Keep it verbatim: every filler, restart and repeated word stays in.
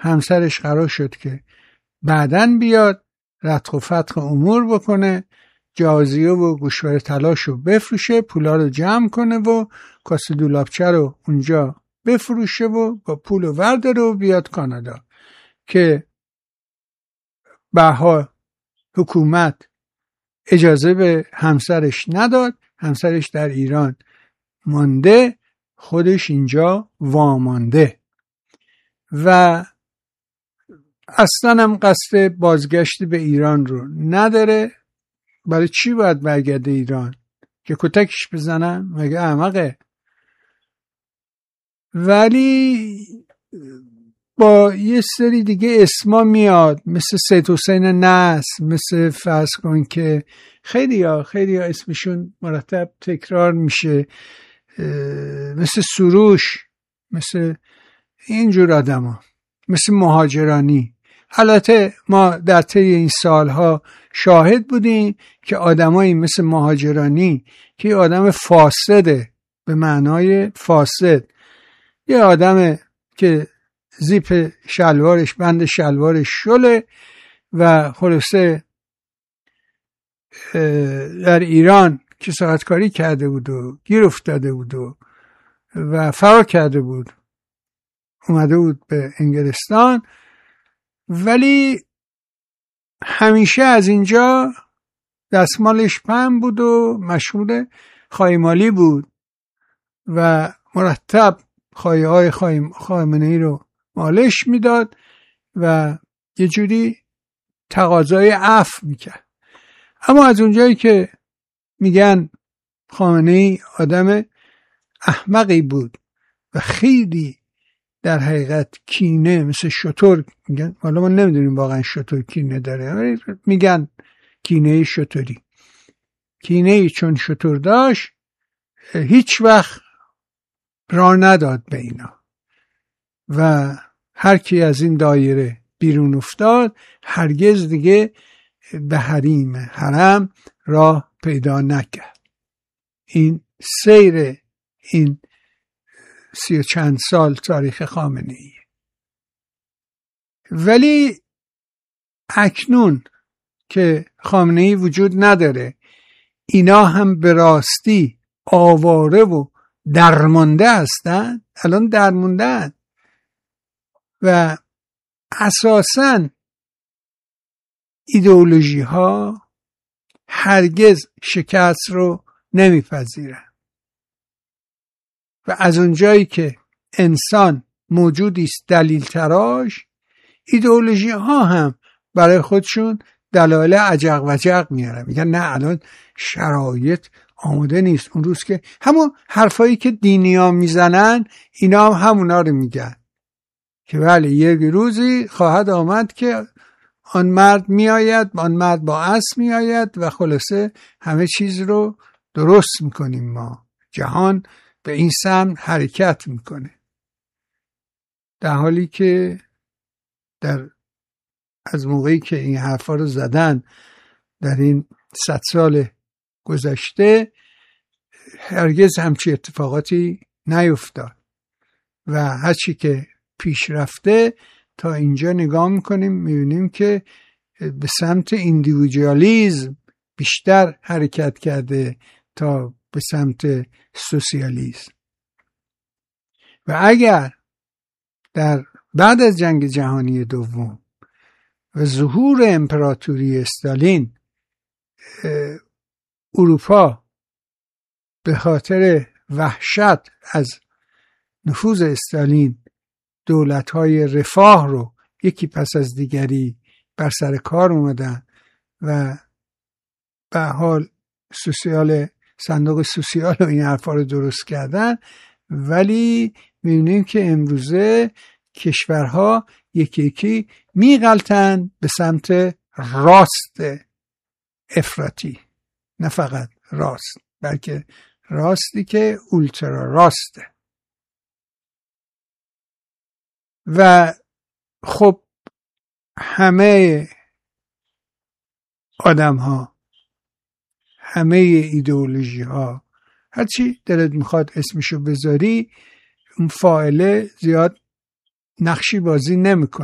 همسرش قرار شد که بعدن بیاد رتق و فتق امور بکنه، جازیه و گوشواره طلاشو بفروشه، پولا رو جمع کنه و کاسه دولابچه رو اونجا بفروشه و با پول ورده رو بیاد کانادا، که بها حکومت اجازه به همسرش نداد. همسرش در ایران مانده، خودش اینجا وامانده و اصلا هم قصد بازگشت به ایران رو نداره. برای چی باید برگرده ایران؟ که کتکش بزنن؟ مگه احمقه؟ ولی با یه سری دیگه اسما میاد، مثل سید حسین نصر، مثل فرض کن که خیلی ها خیلی ها اسمشون مرتب تکرار میشه، مثل سروش، مثل اینجور آدم ها، مثل مهاجرانی. البته ما در طی این سالها شاهد بودیم که آدمایی مثل مهاجرانی که یه آدم فاسده، به معنای فاسد، یه آدم که زیپ شلوارش، بند شلوارش شله و خلاصه در ایران کسافتکاری کرده بود و گیر افتاده بود و, و فرار کرده بود، اومده بود به انگلستان، ولی همیشه از اینجا دستمالش پهن بود و مشغول خایمالی بود و مرتب خایه های خامنه‌ای رو مالش میداد و یه جوری تقاضای عفو میکرد. اما از اونجایی که میگن خامنه‌ای آدم احمقی بود و خیلی در حقیقت کینه، مثل شتر، میگن، حالا ما نمیدونیم واقعا شتر کینه داره، ولی میگن کینه شتری، کینه چون شتر داشت هیچ وقت راه نداد به اینا و هر کی از این دایره بیرون افتاد هرگز دیگه به حریم حرم راه پیدا نکرد. این سیر این سی و چند سال تاریخ خامنه‌ای. ولی اکنون که خامنه‌ای وجود نداره، اینا هم به راستی آواره و درمانده هستن، الان درموندن و اساساً ایدئولوژی ها هرگز شکست رو نمیپذیرن و از اونجایی که انسان موجودی است دلیل تراش، ایدئولوژی ها هم برای خودشون دلایل عجق وجق میارن، میگن نه الان شرایط آماده نیست. اون روز که همون حرفایی که دینی ها میزنن اینا هم همونا رو میگن که بله یک روزی خواهد آمد که آن مرد میآید، آن مرد با اسب میآید و خلاصه همه چیز رو درست میکنیم، ما جهان به این سمت حرکت میکنه، در حالی که در از موقعی که این حرفا رو زدن در این صد سال گذشته هرگز همچی اتفاقاتی نیفتاد و هرچی که پیش رفته تا اینجا نگاه میکنیم میبینیم که به سمت ایندیویدوالیسم بیشتر حرکت کرده تا به سمت سوسیالیسم. و اگر در بعد از جنگ جهانی دوم و ظهور امپراتوری استالین اروپا به خاطر وحشت از نفوذ استالین دولت‌های رفاه رو یکی پس از دیگری بر سر کار اومدن و به حال سوسیال صندوق سوسیال و این حرفا رو درست کردن، ولی می‌بینیم که امروزه کشورها یکی یکی میغلطن به سمت راست افراطی، نه فقط راست بلکه راستی که اولترا راسته. و خب همه آدم ها، همه ایدئولوژی ها، هرچی دلت میخواد اسمشو بذاری، اون فاعله زیاد نقشی بازی نمیکنه.